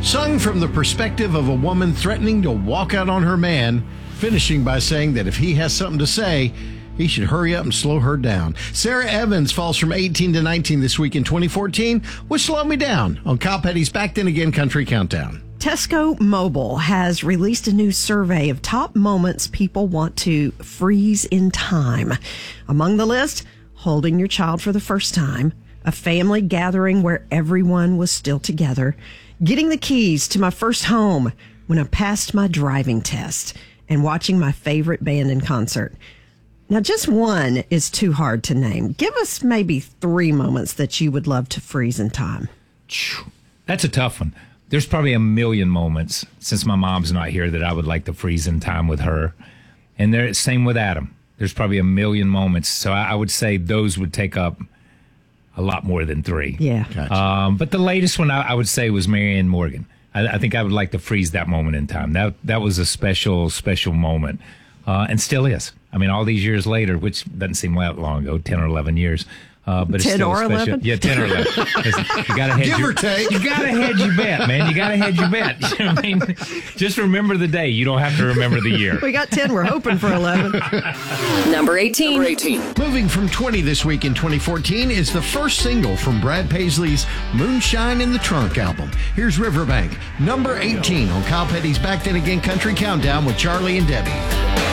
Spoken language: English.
Sung from the perspective of a woman threatening to walk out on her man, finishing by saying that if he has something to say, he should hurry up and slow her down. Sarah Evans falls from 18 to 19 this week in 2014 with Slow Me Down on Kyle Petty's Back Then Again Country Countdown. Tesco Mobile has released a new survey of top moments people want to freeze in time. Among the list, holding your child for the first time, a family gathering where everyone was still together, getting the keys to my first home when I passed my driving test, and watching my favorite band in concert. Now, just one is too hard to name. Give us maybe 3 moments that you would love to freeze in time. That's a tough one. There's probably a million moments since my mom's not here that I would like to freeze in time with her. And same with Adam. There's probably a million moments. So I would say those would take up a lot more than 3. Yeah. Gotcha. But the latest one I would say was Marianne Morgan. I think I would like to freeze that moment in time. That was a special, special moment. And still is. I mean, all these years later, which doesn't seem that long ago, 10 or 11 years. But 10 it's still or special. 11? Yeah, 10 or 11. You gotta hedge Give or take. You got to hedge your bet, man. You got to hedge your bet. You know what I mean? Just remember the day. You don't have to remember the year. We got 10. We're hoping for 11. Number 18. Moving from 20 this week in 2014 is the first single from Brad Paisley's Moonshine in the Trunk album. Here's Riverbank, number 18 on Kyle Petty's Back Then Again Country Countdown with Charlie and Debbie.